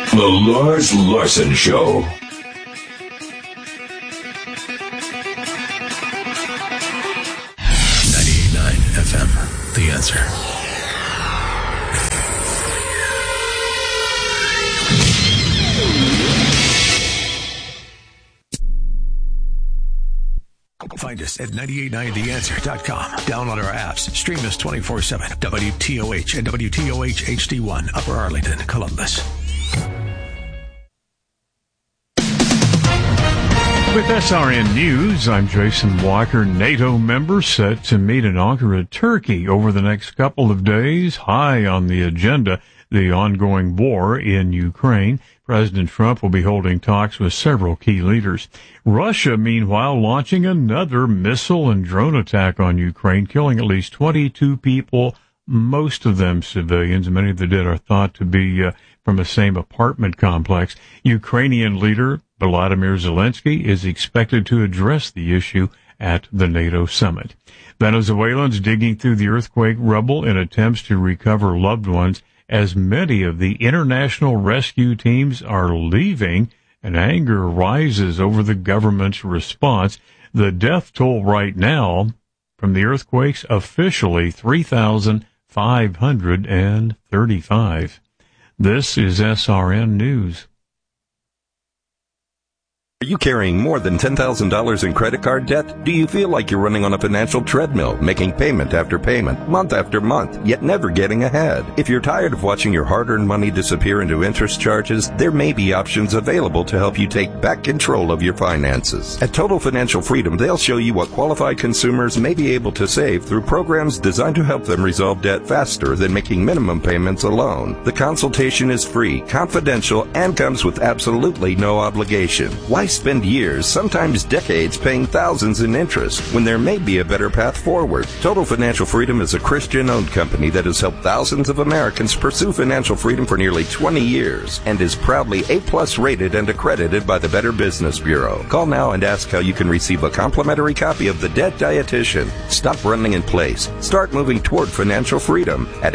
The Lars Larson Show. 98.9 FM. The Answer. Find us at 989theanswer.com. Download our apps. Stream us 24/7. WTOH and WTOH HD1, Upper Arlington, Columbus. With SRN News, I'm Jason Walker. NATO members set to meet in Ankara, Turkey over the next couple of days. High on the agenda, the ongoing war in Ukraine. President Trump will be holding talks with several key leaders. Russia, meanwhile, launching another missile and drone attack on Ukraine, killing at least 22 people, most of them civilians. Many of the dead are thought to be from the same apartment complex. Ukrainian leader Volodymyr Zelensky is expected to address the issue at the NATO summit. Venezuelans digging through the earthquake rubble in attempts to recover loved ones, as many of the international rescue teams are leaving, and anger rises over the government's response. The death toll right now from the earthquakes officially 3,535. This is SRN News. Are you carrying more than $10,000 in credit card debt? Do you feel like you're running on a financial treadmill, making payment after payment, month after month, yet never getting ahead? If you're tired of watching your hard-earned money disappear into interest charges, there may be options available to help you take back control of your finances. At Total Financial Freedom, they'll show you what qualified consumers may be able to save through programs designed to help them resolve debt faster than making minimum payments alone. The consultation is free, confidential, and comes with absolutely no obligation. Why spend years, sometimes decades, paying thousands in interest when there may be a better path forward? Total Financial Freedom is a Christian-owned company that has helped thousands of Americans pursue financial freedom for nearly 20 years and is proudly A+ rated and accredited by the Better Business Bureau. Call now and ask how you can receive a complimentary copy of The Debt Dietitian. Stop running in place. Start moving toward financial freedom at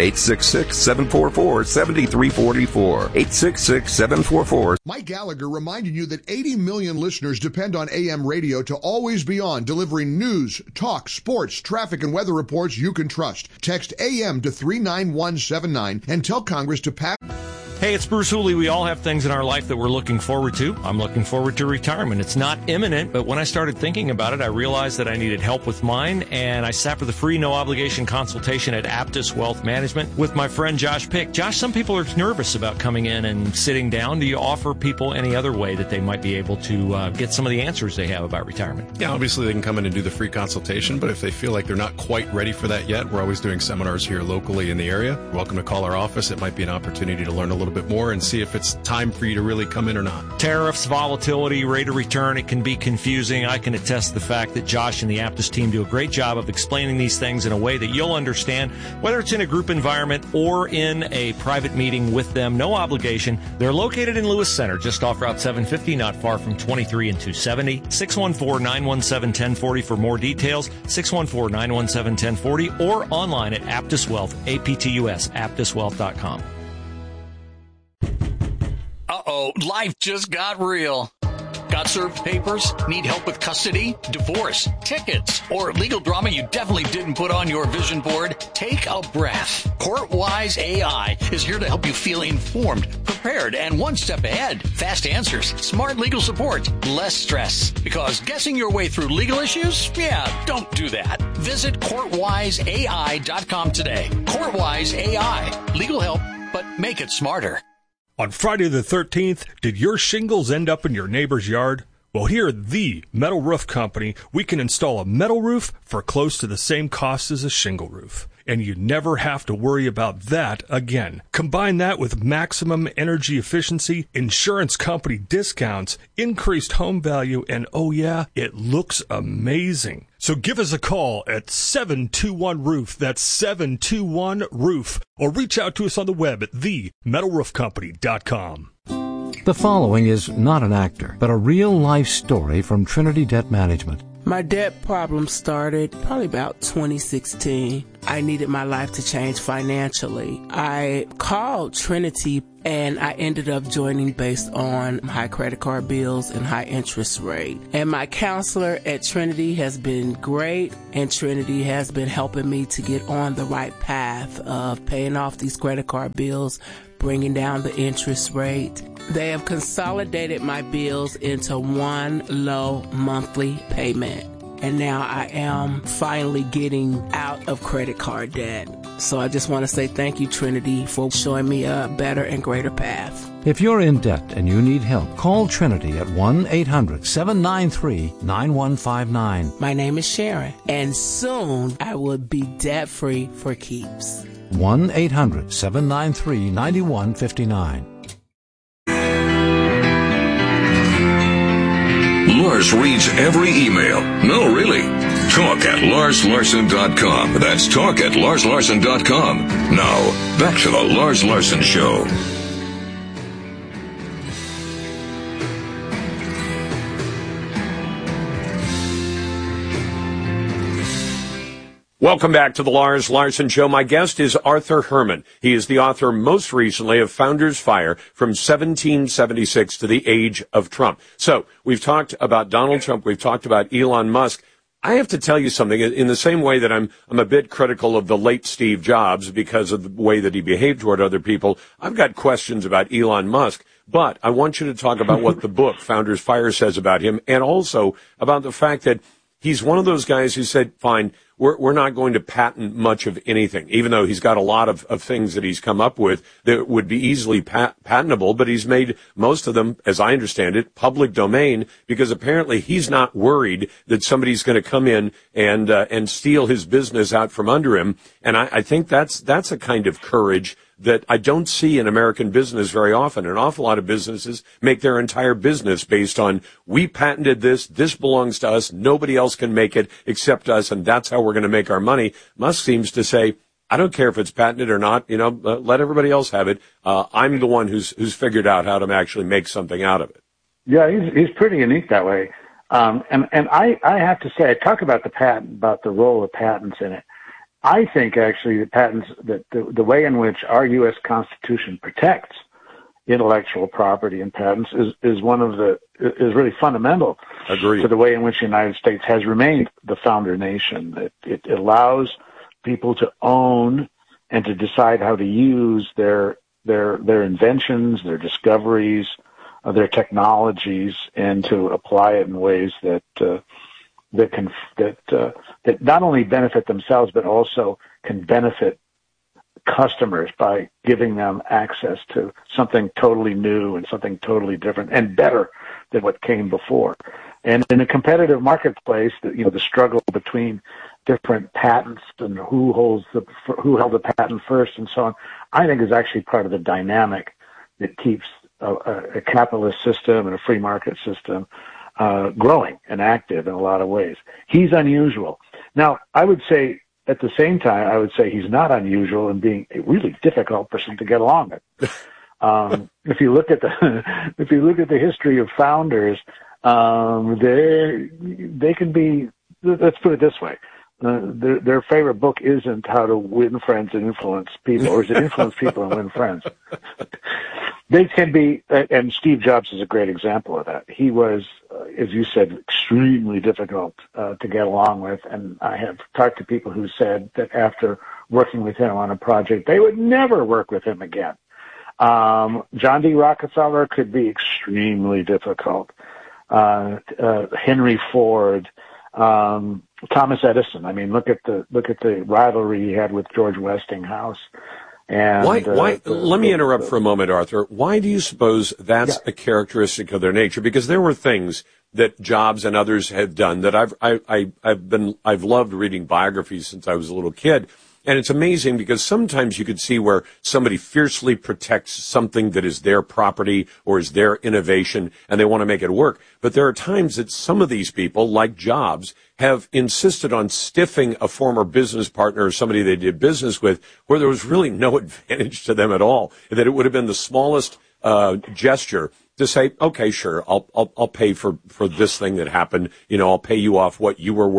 866-744-7344. 866-744. Mike Gallagher reminding you that 80 million listeners depend on AM radio to always be on, delivering news, talk, sports, traffic, and weather reports you can trust. Text AM to 39179 and tell Congress to pass. Hey, it's Bruce Hooley. We all have things in our life that we're looking forward to. I'm looking forward to retirement. It's not imminent, but when I started thinking about it, I realized that I needed help with mine, and I sat for the free, no-obligation consultation at Aptus Wealth Management with my friend Josh Pick. Josh, some people are nervous about coming in and sitting down. Do you offer people any other way that they might be able to get some of the answers they have about retirement? Yeah, obviously they can come in and do the free consultation, but if they feel like they're not quite ready for that yet, we're always doing seminars here locally in the area. You're welcome to call our office. It might be an opportunity to learn a little bit more and see if it's time for you to really come in or not. Tariffs, volatility, rate of return, it can be confusing. I can attest to the fact that Josh and the Aptus team do a great job of explaining these things in a way that you'll understand, whether it's in a group environment or in a private meeting with them. No obligation. They're located in Lewis Center, just off Route 750, not far from 23 and 270. 614-917-1040 for more details. 614-917-1040 or online at Aptus Wealth, APTUS, aptuswealth.com. Uh-oh, life just got real. Got served papers? Need help with custody, divorce, tickets, or legal drama you definitely didn't put on your vision board? Take a breath. CourtWise AI is here to help you feel informed, prepared, and one step ahead. Fast answers, smart legal support, less stress. Because guessing your way through legal issues? Yeah, don't do that. Visit CourtWiseAI.com today. CourtWise AI. Legal help, but make it smarter. On Friday the 13th, did your shingles end up in your neighbor's yard? Well, here at the Metal Roof Company, we can install a metal roof for close to the same cost as a shingle roof. And you never have to worry about that again. Combine that with maximum energy efficiency, insurance company discounts, increased home value, and oh yeah, it looks amazing. So give us a call at 721-ROOF. That's 721-ROOF. Or reach out to us on the web at themetalroofcompany.com. The following is not an actor, but a real-life story from Trinity Debt Management. My debt problem started probably about 2016. I needed my life to change financially. I called Trinity and I ended up joining based on high credit card bills and high interest rate. And my counselor at Trinity has been great, and Trinity has been helping me to get on the right path of paying off these credit card bills, bringing down the interest rate. They have consolidated my bills into one low monthly payment. And now I am finally getting out of credit card debt. So I just want to say thank you, Trinity, for showing me a better and greater path. If you're in debt and you need help, call Trinity at 1-800-793-9159. My name is Sharon, and soon I will be debt-free for keeps. 1-800-793-9159. Lars reads every email. No, really. Talk at LarsLarson.com. That's talk at LarsLarson.com. Now, back to the Lars Larson Show. Welcome back to the Lars Larson Show. My guest is Arthur Herman. He is the author most recently of Founders Fire, from 1776 to the Age of Trump. So we've talked about Donald Trump. We've talked about Elon Musk. I have to tell you something. In the same way that I'm a bit critical of the late Steve Jobs because of the way that he behaved toward other people, I've got questions about Elon Musk. But I want you to talk about what the book Founders Fire says about him, and also about the fact that he's one of those guys who said, fine, we're not going to patent much of anything, even though he's got a lot of things that he's come up with that would be easily patentable, but he's made most of them, as I understand it, public domain, because apparently he's not worried that somebody's going to come in and steal his business out from under him. And I think that's a kind of courage that I don't see in American business very often. An awful lot of businesses make their entire business based on, we patented this belongs to us, nobody else can make it except us, and that's how we're going to make our money. Musk seems to say, I don't care if it's patented or not, let everybody else have it. I'm the one who's figured out how to actually make something out of it. Yeah, he's pretty unique that way. And I have to say, I talk about the role of patents in it. I think actually the patents, the way in which our U.S. Constitution protects intellectual property and patents is really fundamental to the way in which the United States has remained the founder nation. It allows people to own and to decide how to use their inventions, their discoveries, their technologies, and to apply it in ways that not only benefit themselves but also can benefit customers by giving them access to something totally new and something totally different and better than what came before. And in a competitive marketplace, the struggle between different patents and who held the patent first and so on, I think is actually part of the dynamic that keeps a capitalist system and a free market system growing and active in a lot of ways. He's unusual. Now, I would say at the same time, he's not unusual in being a really difficult person to get along with. If you look at the history of founders, they can be. Let's put it this way: their favorite book isn't How to Win Friends and Influence People, or is it Influence People and Win Friends? They can be, and Steve Jobs is a great example of that. He was, as you said, extremely difficult to get along with, and I have talked to people who said that after working with him on a project, they would never work with him again. John D. Rockefeller could be extremely difficult. Henry Ford, Thomas Edison. I mean, look at the rivalry he had with George Westinghouse. And why? Let me interrupt for a moment, Arthur. Why do you suppose that's a characteristic of their nature? Because there were things that Jobs and others have done that I've loved reading biographies since I was a little kid. And it's amazing because sometimes you could see where somebody fiercely protects something that is their property or is their innovation, and they want to make it work. But there are times that some of these people, like Jobs, have insisted on stiffing a former business partner or somebody they did business with where there was really no advantage to them at all, that it would have been the smallest gesture to say, okay, sure, I'll pay for this thing that happened. I'll pay you off what you were worth.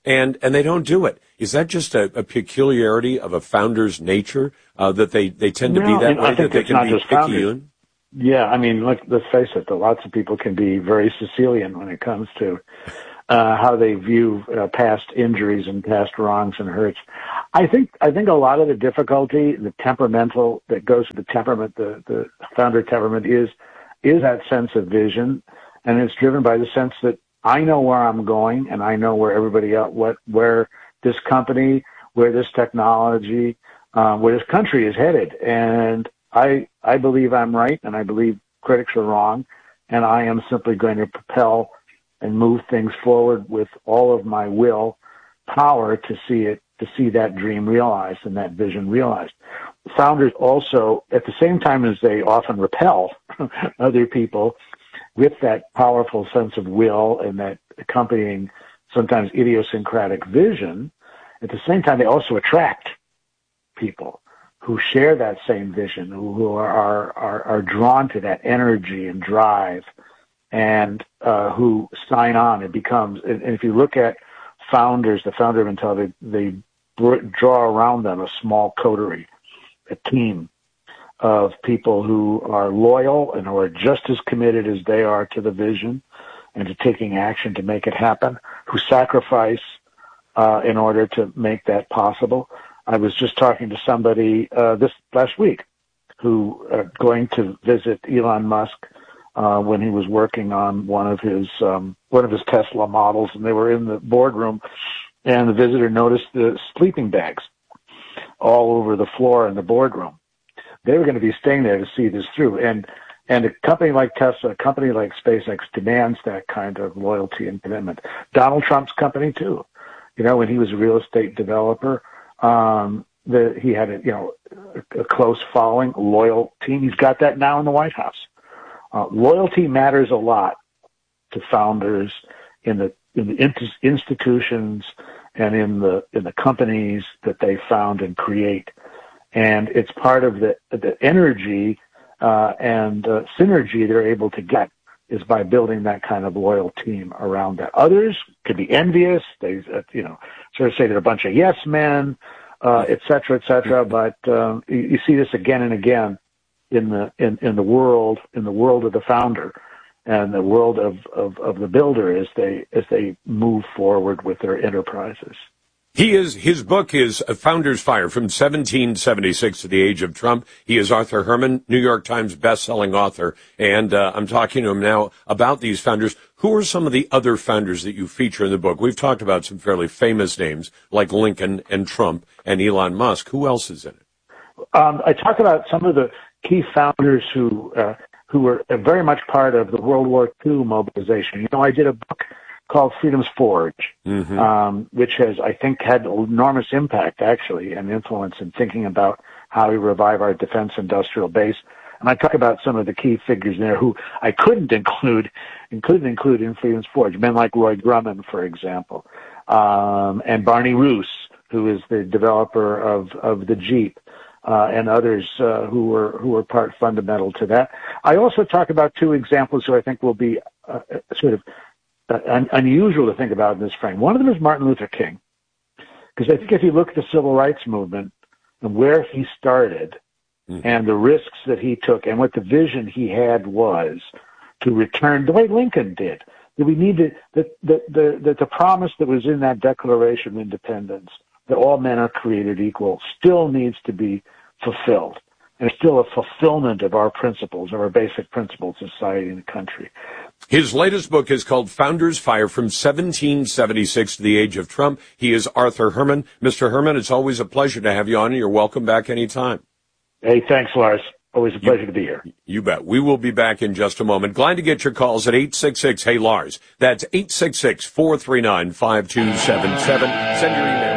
and they don't do it. Is that just a peculiarity of a founder's nature, that they tend to be that way, that they can be picky? Yeah, I mean, let's face it, lots of people can be very Sicilian when it comes to how they view past injuries and past wrongs and hurts. I think a lot of the difficulty, the temperamental that goes with the temperament, the founder temperament is that sense of vision, and it's driven by the sense that I know where I'm going, and I know where everybody else, where this company, where this technology, where this country is headed, and I believe I'm right, and I believe critics are wrong, and I am simply going to propel and move things forward with all of my will power to see that dream realized and that vision realized. Founders also, at the same time as they often repel other people with that powerful sense of will and that accompanying sometimes idiosyncratic vision, at the same time they also attract people who share that same vision, who are drawn to that energy and drive, and who sign on. It becomes, and if you look at founders, the founder mentality, they draw around them a small coterie, a team of people who are loyal and who are just as committed as they are to the vision and to taking action to make it happen, who sacrifice in order to make that possible. I was just talking to somebody this last week who going to visit Elon Musk when he was working on one of his Tesla models, and they were in the boardroom, and the visitor noticed the sleeping bags all over the floor in the boardroom. They were going to be staying there to see this through, and a company like Tesla, a company like SpaceX demands that kind of loyalty and commitment. Donald Trump's company too. You know, when he was a real estate developer, he had a close following, a loyal team. He's got that now in the White House. Loyalty matters a lot to founders in the institutions and in the companies that they found and create, and it's part of the energy and synergy they're able to get is by building that kind of loyal team around that. Others could be envious. They sort of say they're a bunch of yes men, et cetera, but you see this again and again in the world of the founder and the world of the builder as they move forward with their enterprises. His book is Founder's Fire, from 1776 to the Age of Trump. He is Arthur Herman, New York Times best-selling author, and I'm talking to him now about these founders. Who are some of the other founders that you feature in the book? We've talked about some fairly famous names like Lincoln and Trump and Elon Musk. Who else is in it? I talk about some of the key founders who were very much part of the World War II mobilization. You know, I did a book called Freedom's Forge, which has, I think, had enormous impact, actually, and influence in thinking about how we revive our defense industrial base. And I talk about some of the key figures there who I couldn't include in Freedom's Forge, men like Roy Grumman, for example, and Barney Roos, who is the developer of the Jeep, and others who were part fundamental to that. I also talk about two examples who I think will be sort of unusual to think about in this frame. One of them is Martin Luther King, because I think if you look at the civil rights movement and where he started and the risks that he took and what the vision he had was to return the way Lincoln did, that we needed the promise that was in that Declaration of Independence that all men are created equal still needs to be fulfilled. And it's still a fulfillment of our principles, of our basic principles of society and the country. His latest book is called Founder's Fire, from 1776 to the Age of Trump. He is Arthur Herman. Mr. Herman, it's always a pleasure to have you on, and you're welcome back anytime. Hey, thanks, Lars. Always a pleasure to be here. You bet. We will be back in just a moment. Glad to get your calls at 866-HEY-LARS. That's 866-439-5277. Send your email